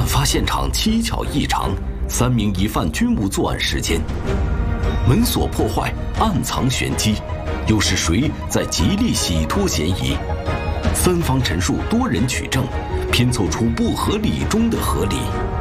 案发现场蹊跷异常，3名疑犯均无作案时间。门锁破坏，暗藏玄机，又是谁在极力洗脱嫌疑？三方陈述，多人取证，拼凑出不合理中的合理。